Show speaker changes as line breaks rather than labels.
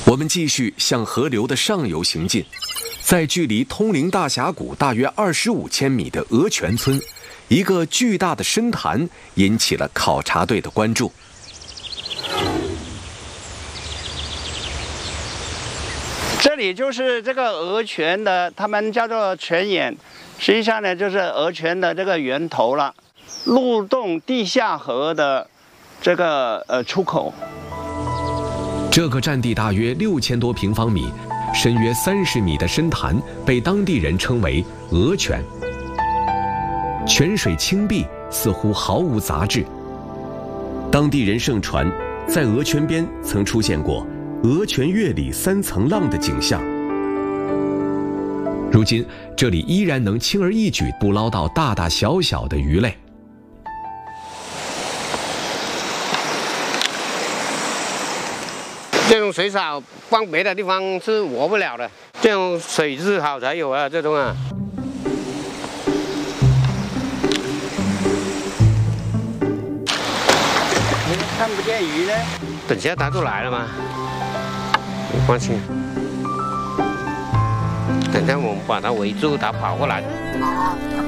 我们继续向河流的上游行进，在距离通灵大峡谷大约25千米的鹅泉村，一个巨大的深潭引起了考察队的关注。
这里就是这个鹅泉的，他们叫做泉眼，实际上呢就是鹅泉的这个源头了，鹿洞地下河的这个出口。
这个占地大约6000多平方米、深约30米的深潭，被当地人称为鹅泉。泉水清碧，似乎毫无杂质。当地人盛传，在鹅泉边曾出现过鹅泉月里3层浪的景象。如今，这里依然能轻而易举捕捞到大大小小的鱼类。
这种水草放别的地方是活不了的，这种水质好才有啊，这种啊。
你看不见鱼呢？
等下它就来了嘛，没关系。等下我们把它围住，它跑过来。